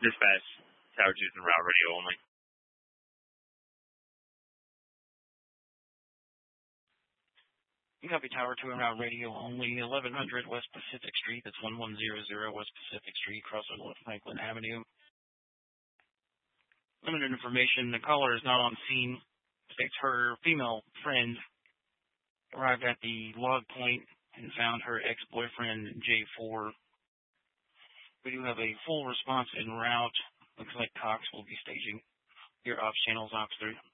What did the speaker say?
Dispatch, Tower 2's en route, radio only. You copy Tower 2 en route, radio only, 1100 West Pacific Street. That's 1100 West Pacific Street, crossing North Franklin Avenue. Limited information. The caller is not on scene. States her female friend arrived at the log point and found her ex-boyfriend, J4. We do have a full response en route. Looks like Cox will be staging your ops channels, Ops 3.